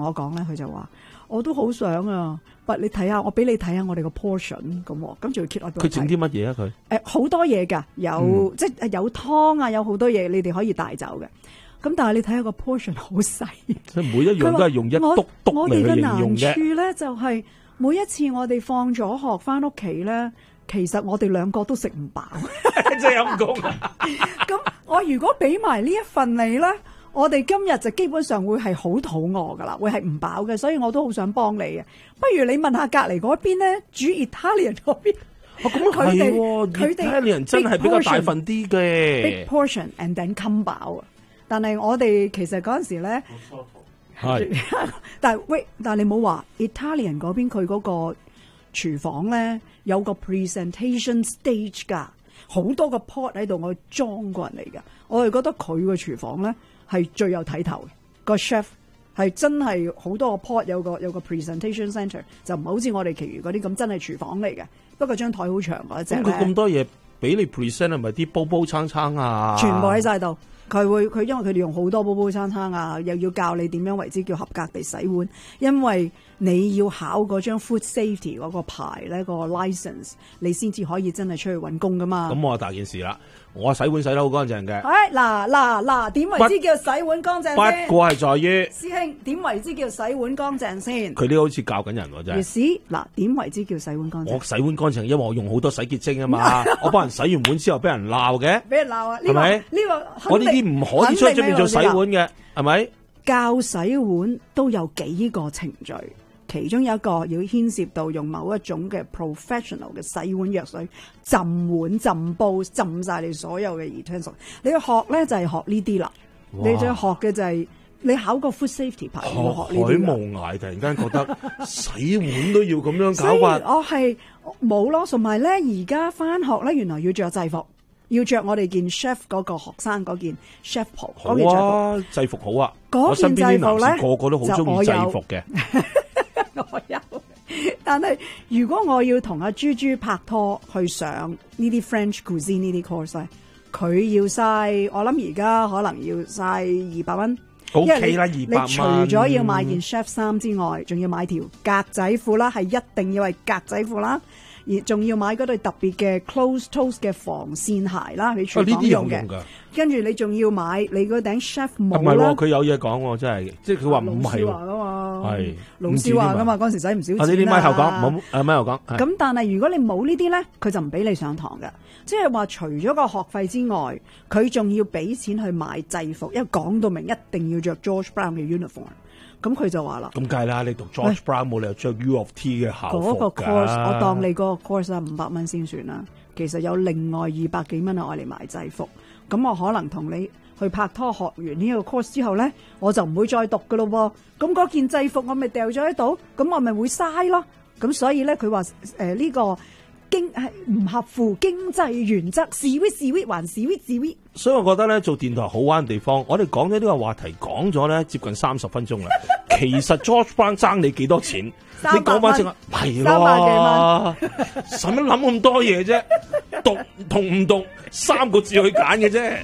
我講咧，佢就話我都好想啊，你睇下，我俾你睇下我哋個 portion 咁，跟住佢揭我俾我睇。 佢整啲乜嘢啊？佢好多嘢㗎，即係有湯啊，有好多嘢你哋可以帶走嘅。咁但係你睇下個 portion 好細， 即係每一樣都係用一篤篤嚟去形容嘅。 我哋嘅難處咧就係每一次我哋放咗學翻屋企咧，其實我哋兩個都食唔飽， 真係陰功。 咁我如果俾埋呢一份你咧，我哋今日就基本上會係好肚餓噶啦，會係唔飽嘅，所以我都好想幫你嘅。不如你問下隔離嗰邊咧，煮 Italian 嗰邊。 咁佢哋 Italian 真係比較大份啲嘅 big portion and then come 飽。但係我哋其實嗰陣時咧， 係， 但係你冇話 Italian 嗰邊佢嗰個廚房咧有個 presentation stage 㗎，好多個 pot 喺度，我裝過人嚟㗎。我係覺得佢個廚房咧係最有睇頭嘅，個 chef 係真係好多個 pot 有個 presentation center， 就唔係好似我哋其餘嗰啲咁真係廚房嚟嘅。不過張台好長嗰隻咧。 咁佢咁多嘢俾你 present 係咪啲煲煲罉罉啊？ 全部喺晒度。佢因為佢哋用好多煲煲餐餐啊，又要教你點樣為之叫合格地洗碗，因為你要考嗰張 food safety 嗰個牌咧，個 license 你先至可以真係出去揾工噶嘛。 咁我大件事啦，我洗碗洗得好乾淨嘅。 嗱，點為之叫洗碗乾淨先？ 不過係在於師兄點為之叫洗碗乾淨先？ 佢呢個好似教緊人喎，真係。 嗱，點為之叫洗碗乾淨？ 我洗碗乾淨，因為我用好多洗潔精啊嘛。我幫人洗完碗之後，俾人鬧嘅， 俾人鬧啊！ 係咪？ 呢個我呢啲唔可以出去出面做洗碗嘅，係咪？ 教洗碗都有幾個程序。其中有一個要牽涉到用某一種嘅 professional 嘅洗碗藥水浸碗、浸煲、浸晒你所有嘅 utensil。你要學咧就係學呢啲啦。你最學嘅就係你考個 food safety 牌，要學呢啲。 海無涯突然間覺得洗碗都要咁樣搞法。 我係冇咯，同埋咧而家翻學咧，原來要着制服，要着我哋件 chef 嗰個學生嗰件 chef 袍。 好啊，制服好啊。 嗰件制服咧， 個個都好中意制服嘅。 我有，但係如果我要同阿豬豬拍拖去上呢啲 French cuisine 呢啲 course 咧，佢要嘥，我諗而家可能要嘥200蚊。 OK 啦，200蚊。 你除咗要買件 chef 衫之外，仲要買條格仔褲啦，係一定要係格仔褲啦，而仲要買嗰對特別嘅 closed toes 嘅防線鞋啦，你廚房用嘅。跟住你仲要買你嗰頂 chef 帽啦。 唔係，佢有嘢講喎，真係，即係佢話唔係。 係老師話噶嘛，嗰時使唔少錢啊。 呢啲咪後講，唔好咪後講。 咁但係如果你冇呢啲咧，佢就唔俾你上堂嘅。即係話除咗個學費之外，佢仲要俾錢去買制服，因為講到明一定要着 George Brown 嘅 uniform。咁佢就話啦， 咁計啦，你讀 George Brown 冇理由着 U of T 嘅校服㗎。 嗰個 course 我當你嗰個 course 500蚊先算啦。其實有另外200幾蚊係愛嚟買制服。咁我可能同你去拍拖，學完呢個 course 之後咧，我就唔會再讀噶咯喎。咁嗰件制服我咪掉咗喺度，咁我咪會嘥咯。咁所以咧，佢話呢個經係唔合乎經濟原則，sweet 還 sweet。 所以我覺得咧，做電台好玩嘅地方，我哋講咗呢個話題講咗咧接近30分鐘啦。其實 George Brown 爭你幾多錢？你講翻正係咯，使乜諗咁多嘢啫？讀同唔讀3個字去揀嘅啫。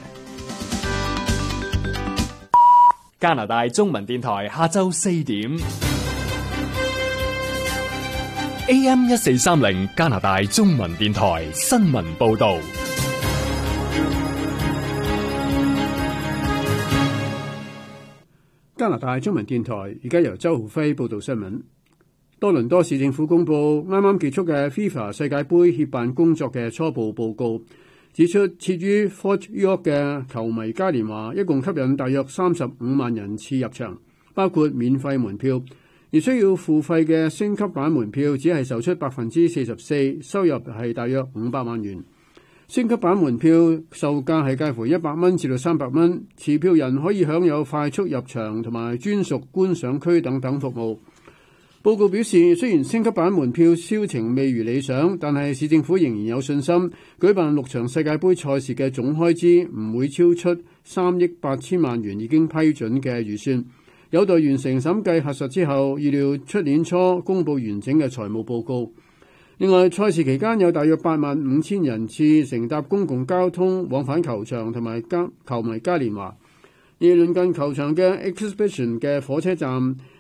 加拿大中文電台下晝4點 AM 1430加拿大中文電台新聞報道。 加拿大中文電台而家由周浩輝報道新聞。多倫多市政府公佈啱啱結束嘅 FIFA 世界盃協辦工作嘅初步報告，指出設於 Fort York 嘅球迷嘉年華一共吸引大約35萬人次入場，包括免費門票，而需要付費嘅升級版門票只係售出44%，收入係大約500萬元。升級版門票售價係介乎100蚊至到300蚊，持票人可以享有快速入場同埋專屬觀賞區等等服務。報告表示，雖然升級版門票銷情未如理想，但係市政府仍然有信心舉辦6場世界盃賽事嘅總開支唔會超出3億8千萬元已經批准嘅預算。有待完成審計核實之後，預料出年初公佈完整嘅財務報告。另外，賽事期間有大約8萬5千人次乘搭公共交通往返球場同埋球迷嘉年華，而鄰近球場嘅 Exhibition 嘅火車站